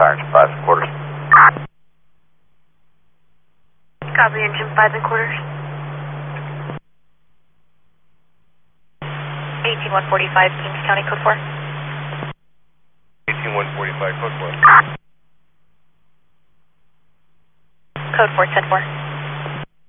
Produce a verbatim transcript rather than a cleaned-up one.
engine five and quarters. Copy, engine five and quarters. eighteen one forty-five, Kings County, code four. eighteen one forty-five, code four. Code four, ten four.